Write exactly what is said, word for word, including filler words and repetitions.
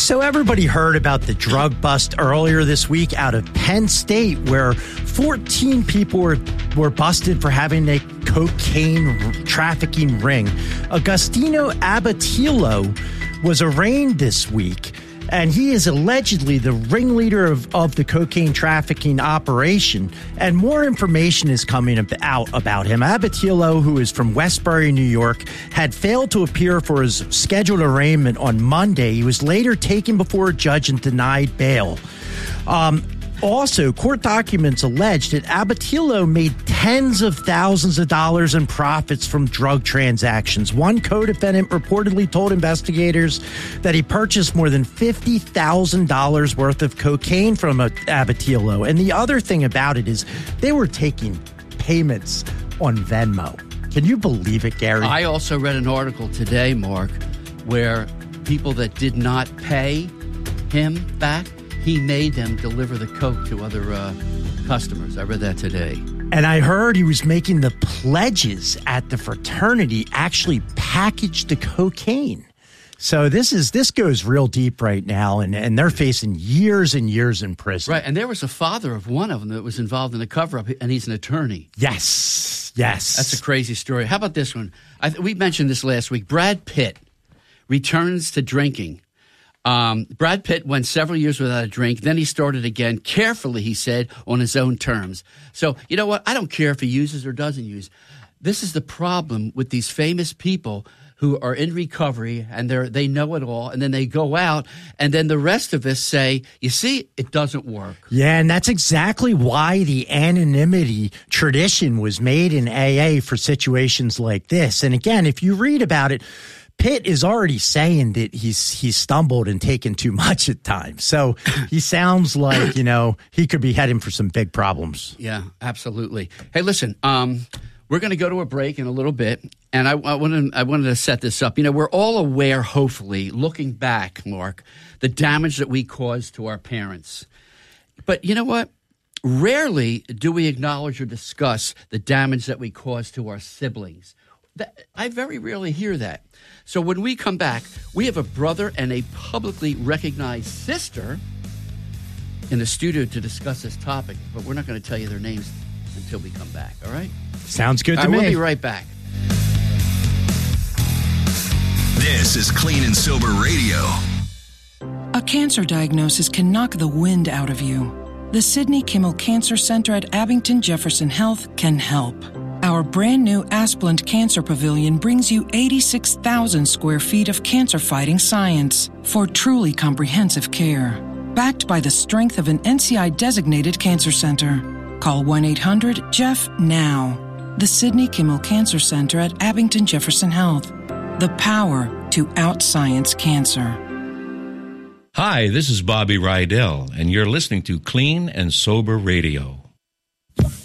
So everybody heard about the drug bust earlier this week out of Penn State, where fourteen people were, were busted for having a cocaine trafficking ring. Agostino Abatillo was arraigned this week, and he is allegedly the ringleader of, of the cocaine trafficking operation. And more information is coming out about him. Abatillo, who is from Westbury, New York, had failed to appear for his scheduled arraignment on Monday. He was later taken before a judge and denied bail. Um, Also, court documents allege that Abatillo made tens of thousands of dollars in profits from drug transactions. One co-defendant reportedly told investigators that he purchased more than fifty thousand dollars worth of cocaine from Abatillo. And the other thing about it is they were taking payments on Venmo. Can you believe it, Gary? I also read an article today, Mark, where people that did not pay him back, he made them deliver the coke to other uh, customers. I read that today. And I heard he was making the pledges at the fraternity actually package the cocaine. So this is this goes real deep right now, and, and they're facing years and years in prison. Right, and there was a father of one of them that was involved in the cover-up, and he's an attorney. Yes, yes. That's a crazy story. How about this one? I th- we mentioned this last week. Brad Pitt returns to drinking. Um, Brad Pitt went several years without a drink. Then he started again, carefully, he said, on his own terms. So, you know what? I don't care if he uses or doesn't use. This is the problem with these famous people who are in recovery, and they they know it all, and then they go out, and then the rest of us say, you see, it doesn't work. Yeah, and that's exactly why the anonymity tradition was made in A A for situations like this. And again, if you read about it, Pitt is already saying that he's he's stumbled and taken too much at times. So he sounds like, you know, he could be heading for some big problems. Yeah, absolutely. Hey, listen, um, we're going to go to a break in a little bit, and I, I, wanted, I wanted to set this up. You know, we're all aware, hopefully, looking back, Mark, the damage that we caused to our parents. But you know what? Rarely do we acknowledge or discuss the damage that we caused to our siblings. That, I very rarely hear that. So when we come back, we have a brother and a publicly recognized sister in the studio to discuss this topic, but we're not going to tell you their names until we come back, all right? Sounds good to all right, me. We'll be right back. This is Clean and Sober Radio. A cancer diagnosis can knock the wind out of you. The Sidney Kimmel Cancer Center at Abington Jefferson Health can help. Our brand new Asplund Cancer Pavilion brings you eighty-six thousand square feet of cancer-fighting science for truly comprehensive care. Backed by the strength of an N C I-designated cancer center. Call one eight hundred J E F F now. The Sidney Kimmel Cancer Center at Abington Jefferson Health. The power to out-science cancer. Hi, this is Bobby Rydell, and you're listening to Clean and Sober Radio.